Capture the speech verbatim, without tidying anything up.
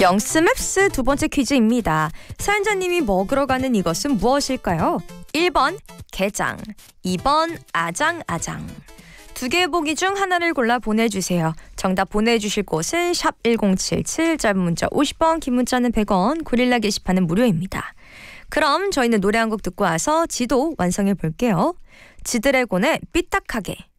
영스맵스 두 번째 퀴즈입니다. 사연자님이 먹으러 가는 이것은 무엇일까요? 일 번 게장, 이 번 아장아장. 두 개의 보기 중 하나를 골라 보내주세요. 정답 보내주실 곳은 샵 일공칠칠, 짧은 문자 오십 원, 긴 문자는 백 원, 고릴라 게시판은 무료입니다. 그럼 저희는 노래 한 곡 듣고 와서 지도 완성해 볼게요. 지드래곤의 삐딱하게.